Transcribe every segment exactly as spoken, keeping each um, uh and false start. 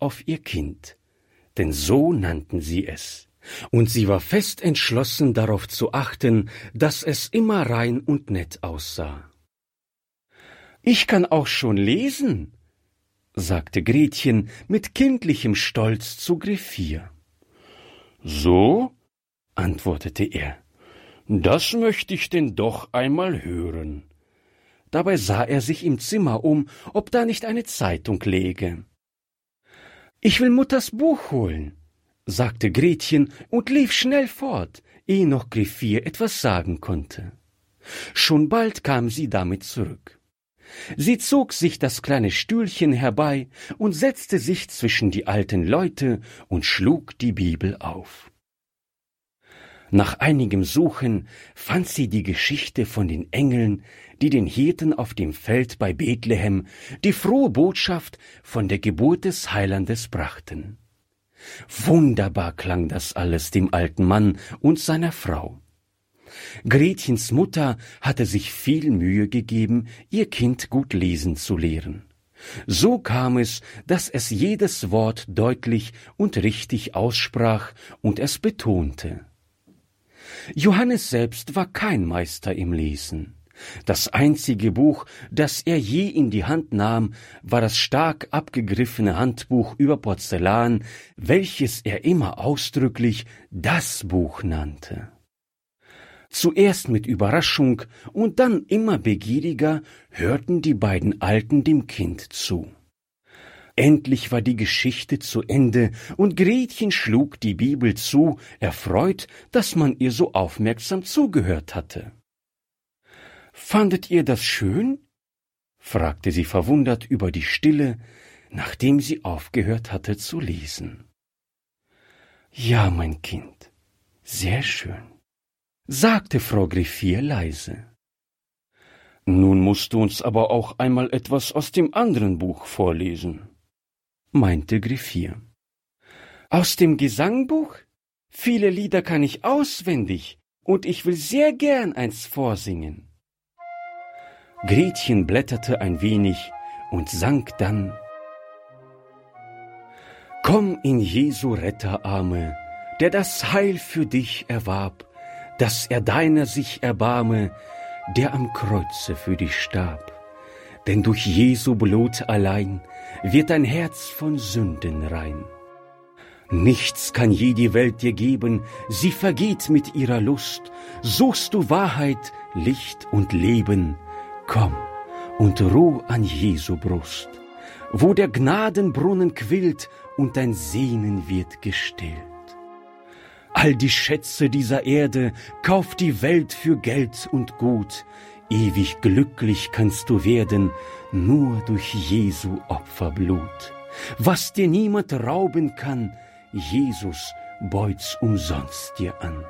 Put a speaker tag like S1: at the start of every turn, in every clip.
S1: auf ihr Kind, denn so nannten sie es, und sie war fest entschlossen, darauf zu achten, dass es immer rein und nett aussah. »Ich kann auch schon lesen«, sagte Gretchen mit kindlichem Stolz zu Griffier. »So?«, antwortete er, »das möchte ich denn doch einmal hören.« Dabei sah er sich im Zimmer um, ob da nicht eine Zeitung läge. »Ich will Mutters Buch holen«, sagte Gretchen und lief schnell fort, ehe noch Griffier etwas sagen konnte. Schon bald kam sie damit zurück. Sie zog sich das kleine Stühlchen herbei und setzte sich zwischen die alten Leute und schlug die Bibel auf. Nach einigem Suchen fand sie die Geschichte von den Engeln, die den Hirten auf dem Feld bei Bethlehem die frohe Botschaft von der Geburt des Heilandes brachten. Wunderbar klang das alles dem alten Mann und seiner Frau. Gretchens Mutter hatte sich viel Mühe gegeben, ihr Kind gut lesen zu lehren. So kam es, dass es jedes Wort deutlich und richtig aussprach und es betonte. Johannes selbst war kein Meister im Lesen. Das einzige Buch, das er je in die Hand nahm, war das stark abgegriffene Handbuch über Porzellan, welches er immer ausdrücklich das Buch nannte. Zuerst mit Überraschung und dann immer begieriger hörten die beiden Alten dem Kind zu. Endlich war die Geschichte zu Ende und Gretchen schlug die Bibel zu, erfreut, dass man ihr so aufmerksam zugehört hatte. »Fandet ihr das schön?« fragte sie verwundert über die Stille, nachdem sie aufgehört hatte zu lesen. »Ja, mein Kind, sehr schön«, sagte Frau Griffier leise. »Nun musst du uns aber auch einmal etwas aus dem anderen Buch vorlesen«, meinte Griffier. »Aus dem Gesangbuch? Viele Lieder kann ich auswendig, und ich will sehr gern eins vorsingen.« Gretchen blätterte ein wenig und sang dann: »Komm in Jesu Retterarme, der das Heil für dich erwarb, dass er deiner sich erbarme, der am Kreuze für dich starb. Denn durch Jesu Blut allein wird dein Herz von Sünden rein. Nichts kann je die Welt dir geben, sie vergeht mit ihrer Lust. Suchst du Wahrheit, Licht und Leben, komm und ruh an Jesu Brust, wo der Gnadenbrunnen quillt und dein Sehnen wird gestillt. All die Schätze dieser Erde kauft die Welt für Geld und Gut. Ewig glücklich kannst du werden, nur durch Jesu Opferblut. Was dir niemand rauben kann, Jesus beut's umsonst dir an.«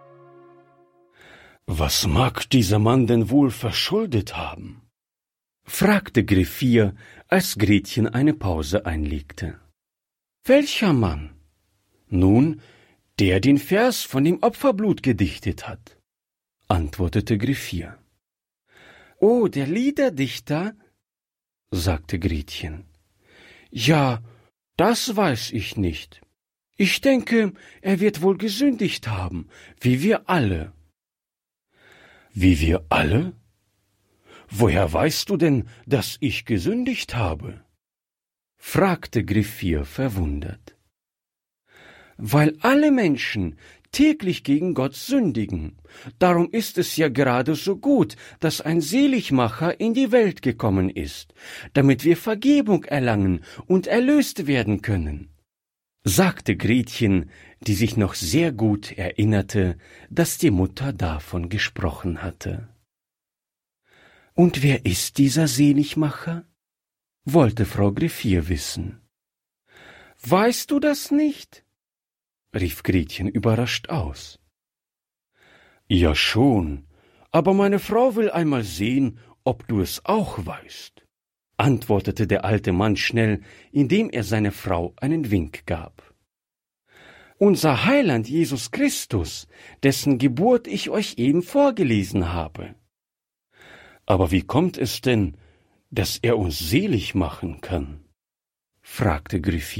S1: »Was mag dieser Mann denn wohl verschuldet haben?« fragte Griffier, als Gretchen eine Pause einlegte. »Welcher Mann?« »Nun, der den Vers von dem Opferblut gedichtet hat«, antwortete Griffier. »Oh, der Liederdichter«, sagte Gretchen. »Ja, das weiß ich nicht. Ich denke, er wird wohl gesündigt haben, wie wir alle.« »Wie wir alle? Woher weißt du denn, dass ich gesündigt habe?« fragte Griffier verwundert. »Weil alle Menschen täglich gegen Gott sündigen. Darum ist es ja gerade so gut, dass ein Seligmacher in die Welt gekommen ist, damit wir Vergebung erlangen und erlöst werden können«, sagte Gretchen, die sich noch sehr gut erinnerte, dass die Mutter davon gesprochen hatte. »Und wer ist dieser Seligmacher?« wollte Frau Griffier wissen. »Weißt du das nicht?« rief Gretchen überrascht aus. »Ja schon, aber meine Frau will einmal sehen, ob du es auch weißt«, antwortete der alte Mann schnell, indem er seiner Frau einen Wink gab. »Unser Heiland Jesus Christus, dessen Geburt ich euch eben vorgelesen habe.« »Aber wie kommt es denn, dass er uns selig machen kann?« fragte Griffier.